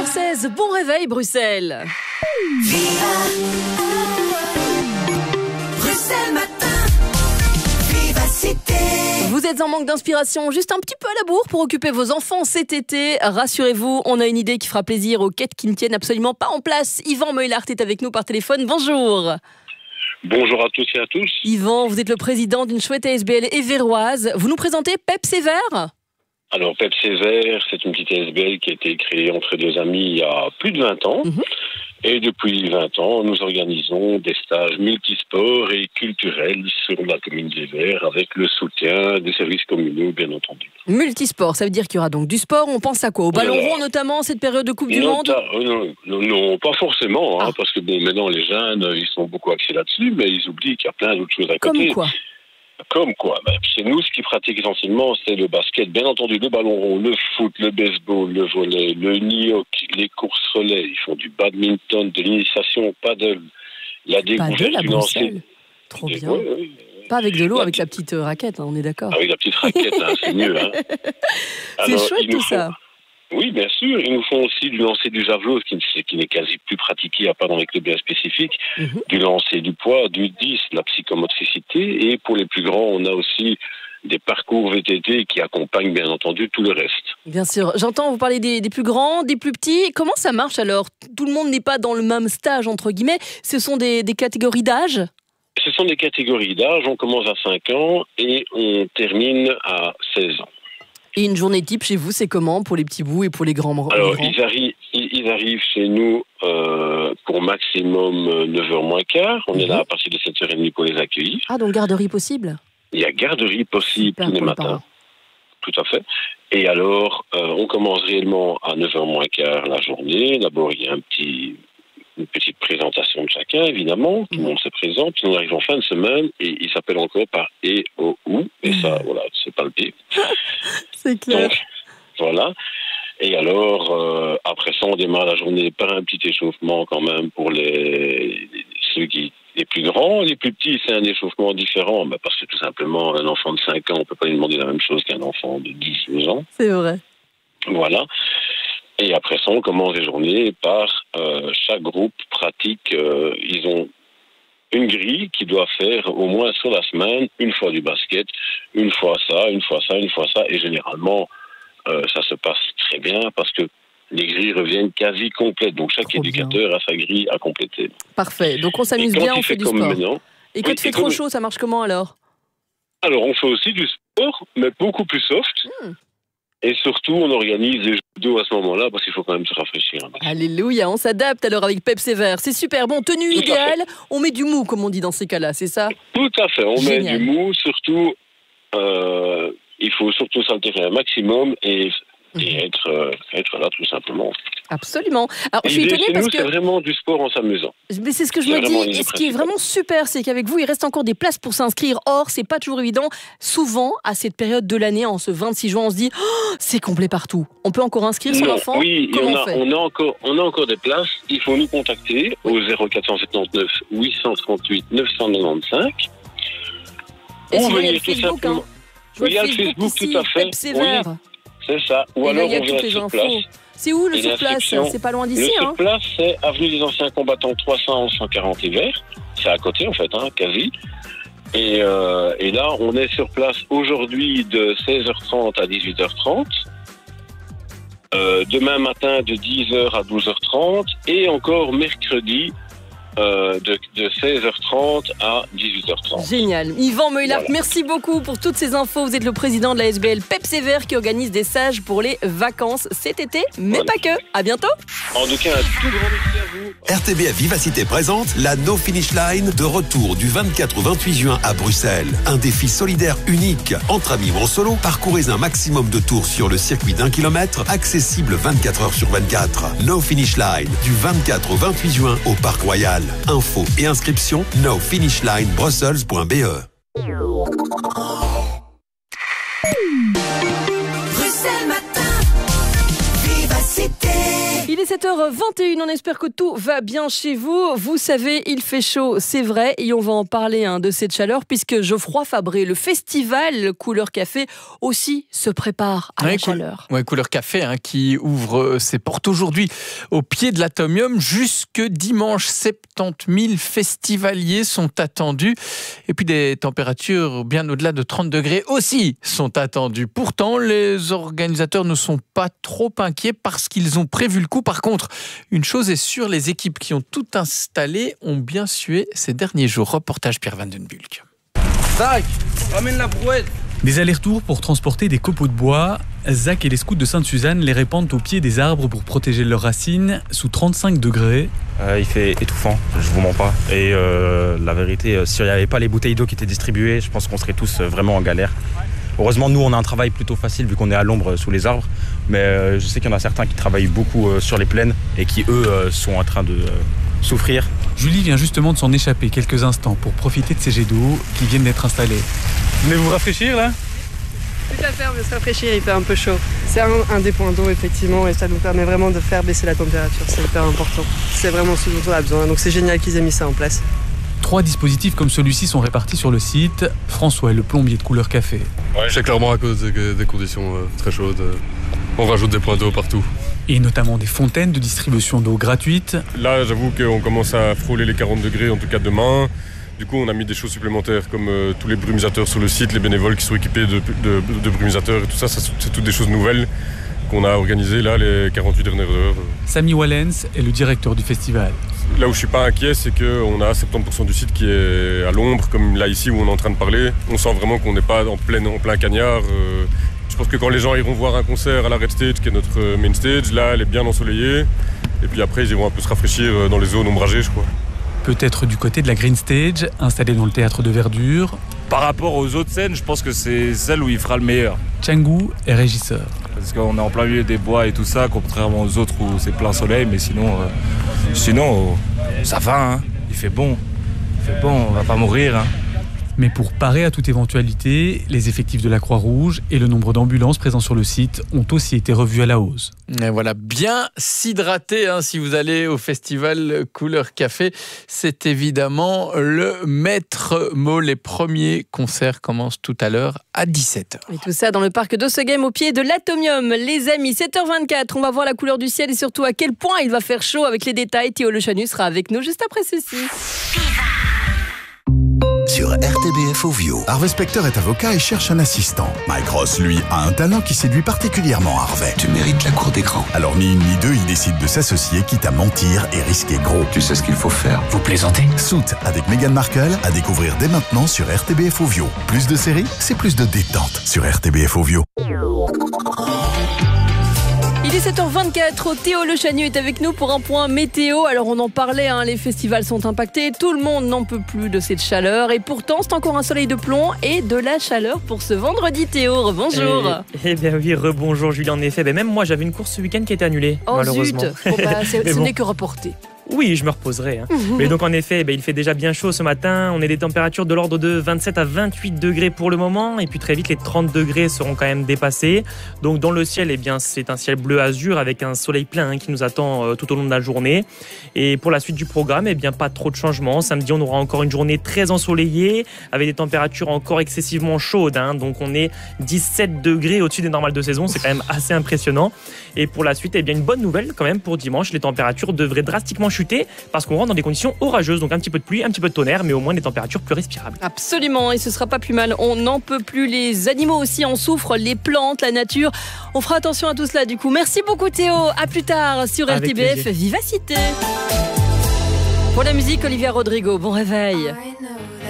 7h16, bon réveil Bruxelles. Bruxelles matin, Vivacité. Vous êtes en manque d'inspiration, juste un petit peu à la bourre pour occuper vos enfants cet été. Rassurez-vous, on a une idée qui fera plaisir aux quêtes qui ne tiennent absolument pas en place. Yvan Meulart est avec nous par téléphone. Bonjour. Bonjour à tous et à tous. Yvan, vous êtes le président d'une chouette ASBL éverroise. Vous nous présentez Pep Sévère ? Alors, Pep Sévère, c'est une petite ASBL qui a été créée entre deux amis il y a plus de 20 ans. Et depuis 20 ans, nous organisons des stages multisports et culturels sur la commune d'Evere avec le soutien des services communaux, bien entendu. Multisport, ça veut dire qu'il y aura donc du sport. On pense à quoi ? Au ballon rond notamment, cette période de Coupe du Monde ? Non, pas forcément, parce que maintenant les jeunes, ils sont beaucoup axés là-dessus, mais ils oublient qu'il y a plein d'autres choses à côté. Comme quoi ? Chez nous, ce qui pratique essentiellement, c'est le basket. Bien entendu, le ballon rond, le foot, le baseball, le volley, le nioc, les courses relais. Ils font du badminton, de l'initiation au paddle, la découverte du lancer. Trop bien. Oui. Pas avec de l'eau, avec la petite raquette, on est d'accord. Avec la petite raquette, c'est mieux. C'est chouette tout ça. Oui, bien sûr. Ils nous font aussi du lancer du javelot, qui n'est quasi plus pratiqué, à part dans les clubs bien spécifiques, du lancer du poids, du 10, la psychomotricité. Et pour les plus grands, on a aussi des parcours VTT qui accompagnent, bien entendu, tout le reste. Bien sûr. J'entends vous parler des plus grands, des plus petits. Comment ça marche alors ? Tout le monde n'est pas dans le même stage, entre guillemets. Ce sont des catégories d'âge ? Ce sont des catégories d'âge. On commence à 5 ans et on termine à 16 ans. Et une journée type chez vous, c'est comment pour les petits bouts et pour les grands ? Alors, ils arrivent chez nous pour maximum 9h moins quart. On est là à partir de 7h30 pour les accueillir. Ah, donc garderie possible ? Il y a garderie possible tous les matins. Tout à fait. Et alors, on commence réellement à 9h moins quart la journée. D'abord, il y a une petite présentation de chacun, évidemment. Tout le monde se présente. Puis on arrive en fin de semaine et il s'appelle encore par et, o, ou. Et ça, voilà, c'est pas le pire. C'est clair. Donc, voilà. Et alors, après ça, on démarre la journée par un petit échauffement quand même pour les plus grands. Les plus petits, c'est un échauffement différent, parce que tout simplement, un enfant de 5 ans, on ne peut pas lui demander la même chose qu'un enfant de 10-12 ans. C'est vrai. Voilà. Et après ça, on commence les journées par chaque groupe pratique. Ils ont une grille qui doit faire au moins sur la semaine, une fois du basket, une fois ça, une fois ça, une fois ça. Et généralement, ça se passe très bien parce que les grilles reviennent quasi complètes. Donc chaque éducateur a sa grille à compléter. Parfait. Donc on s'amuse bien, on fait du sport. Maintenant, et quand il fait trop chaud, ça marche comment alors ? Alors on fait aussi du sport, mais beaucoup plus soft. Et surtout, on organise des jeux d'eau à ce moment-là, parce qu'il faut quand même se rafraîchir. Alléluia, on s'adapte alors avec Pep Sévère. C'est super, bon, tenue idéale, on met du mou, comme on dit dans ces cas-là, c'est ça ? Tout à fait, on met du mou, surtout, il faut surtout s'altérer un maximum et être là, tout simplement. Absolument. Alors, je suis étonnée parce que c'est vraiment du sport en s'amusant. Mais c'est ce que je me dis. Et ce qui est vraiment super, c'est qu'avec vous, il reste encore des places pour s'inscrire. Or, c'est pas toujours évident. Souvent, à cette période de l'année, en ce 26 juin, on se dit c'est complet partout. On peut encore inscrire son enfant ? Oui, on a encore des places. Il faut nous contacter au 0479 838 995. Et sinon, il y a le Facebook, il y a le Facebook, tout à fait. Pep Sévère. Oui, c'est ça. Ou alors on vient sur place. C'est où le sur-place ? C'est pas loin d'ici, Le sur-place, c'est avenue des Anciens Combattants 300 140 Evere. C'est à côté, en fait, quasi. Et là, on est sur place aujourd'hui de 16h30 à 18h30. Demain matin, de 10h à 12h30. Et encore mercredi, de 16h30 à 18h30. Génial. Yvan Meulart, merci beaucoup pour toutes ces infos. Vous êtes le président de la ASBL Pep Sévère qui organise des stages pour les vacances cet été, mais pas que. À bientôt. En tout cas, un tout grand merci à vous. RTBF Vivacité présente la No Finish Line de retour du 24 au 28 juin à Bruxelles. Un défi solidaire unique. Entre amis ou en solo, parcourez un maximum de tours sur le circuit d'1 kilomètre, accessible 24 heures sur 24. No Finish Line du 24 au 28 juin au Parc Royal. Infos et inscriptions nofinishlinebrussels.be. Bruxelles matin, Vivacité. Il est 7h21, on espère que tout va bien chez vous. Vous savez, il fait chaud, c'est vrai, et on va en parler de cette chaleur, puisque Geoffroy Fabré, le festival Couleur Café, aussi se prépare à la chaleur. Couleur Café qui ouvre ses portes aujourd'hui au pied de l'Atomium. Jusque dimanche, 70 000 festivaliers sont attendus. Et puis des températures bien au-delà de 30 degrés aussi sont attendues. Pourtant, les organisateurs ne sont pas trop inquiets parce qu'ils ont prévu le coup. Par contre, une chose est sûre, les équipes qui ont tout installé ont bien sué ces derniers jours. Reportage Pierre Van den Bulck. Zach, ramène la brouette. Des allers-retours pour transporter des copeaux de bois. Zach et les scouts de Sainte-Suzanne les répandent au pied des arbres pour protéger leurs racines sous 35 degrés. Il fait étouffant, je vous mens pas. Et la vérité, s'il n'y avait pas les bouteilles d'eau qui étaient distribuées, je pense qu'on serait tous vraiment en galère. Heureusement, nous, on a un travail plutôt facile vu qu'on est à l'ombre sous les arbres. Mais je sais qu'il y en a certains qui travaillent beaucoup sur les plaines et qui, eux, sont en train de souffrir. Julie vient justement de s'en échapper quelques instants pour profiter de ces jets d'eau qui viennent d'être installés. Venez vous rafraîchir, là ? Tout à fait, on veut se rafraîchir, il fait un peu chaud. C'est un des points d'eau, effectivement, et ça nous permet vraiment de faire baisser la température. C'est hyper important. C'est vraiment ce dont on a besoin, donc c'est génial qu'ils aient mis ça en place. 3 dispositifs comme celui-ci sont répartis sur le site. François est le plombier de Couleur Café. Ouais, c'est clairement à cause des conditions très chaudes. On rajoute des points d'eau partout. Et notamment des fontaines de distribution d'eau gratuite. Là, j'avoue qu'on commence à frôler les 40 degrés, en tout cas demain. Du coup, on a mis des choses supplémentaires comme tous les brumisateurs sur le site, les bénévoles qui sont équipés de brumisateurs et tout ça. C'est toutes des choses nouvelles qu'on a organisées là les 48 dernières heures. Samy Wallens est le directeur du festival. Là où je suis pas inquiet, c'est qu'on a 70% du site qui est à l'ombre, comme là ici où on est en train de parler. On sent vraiment qu'on n'est pas en plein cagnard. Je pense que quand les gens iront voir un concert à la Red Stage, qui est notre main stage, là, elle est bien ensoleillée. Et puis après, ils iront un peu se rafraîchir dans les zones ombragées, je crois. Peut-être du côté de la Green Stage, installée dans le théâtre de verdure. Par rapport aux autres scènes, je pense que c'est celle où il fera le meilleur. Changu est régisseur. Parce qu'on est en plein milieu des bois et tout ça, contrairement aux autres où c'est plein soleil, mais sinon ça va, il fait bon. On va pas mourir. Mais pour parer à toute éventualité, les effectifs de la Croix-Rouge et le nombre d'ambulances présents sur le site ont aussi été revus à la hausse. Et voilà, bien s'hydrater si vous allez au festival Couleur Café. C'est évidemment le maître mot. Les premiers concerts commencent tout à l'heure à 17h. Et tout ça dans le parc d'Ossegem au pied de l'Atomium. Les amis, 7h24, on va voir la couleur du ciel et surtout à quel point il va faire chaud avec les détails. Théo Le Chanu sera avec nous juste après ceci. Sur RTBF Ovio. Harvey Specter est avocat et cherche un assistant. Mike Ross, lui, a un talent qui séduit particulièrement Harvey. Tu mérites la cour des grands. Alors ni une ni deux, ils décident de s'associer, quitte à mentir et risquer gros. Tu sais ce qu'il faut faire. Vous plaisantez ? Suits avec Meghan Markle à découvrir dès maintenant sur RTBF Ovio. Plus de séries, c'est plus de détente sur RTBF Ovio. Il est 7h24, Théo Le Chanu est avec nous pour un point météo. Alors on en parlait, les festivals sont impactés, tout le monde n'en peut plus de cette chaleur. Et pourtant c'est encore un soleil de plomb et de la chaleur pour ce vendredi. Théo, bonjour. Eh bien oui, rebonjour Julie, en effet. Même moi j'avais une course ce week-end qui a été annulée, malheureusement. Zut, ce n'est que reporté. Oui, je me reposerai. Mais donc en effet, il fait déjà bien chaud ce matin. On a des températures de l'ordre de 27 à 28 degrés pour le moment. Et puis très vite, les 30 degrés seront quand même dépassés. Donc dans le ciel, c'est un ciel bleu azur avec un soleil plein qui nous attend tout au long de la journée. Et pour la suite du programme, pas trop de changements. Samedi, on aura encore une journée très ensoleillée avec des températures encore excessivement chaudes. Donc on est 17 degrés au-dessus des normales de saison. C'est quand même assez impressionnant. Et pour la suite, une bonne nouvelle quand même pour dimanche. Les températures devraient drastiquement chuter parce qu'on rentre dans des conditions orageuses, donc un petit peu de pluie, un petit peu de tonnerre, mais au moins des températures plus respirables. Absolument, et ce sera pas plus mal. On n'en peut plus, les animaux aussi en souffrent, les plantes, la nature. On fera attention à tout cela du coup. Merci beaucoup Théo, à plus tard sur RTBF Vivacité. Pour la musique, Olivia Rodrigo, bon réveil.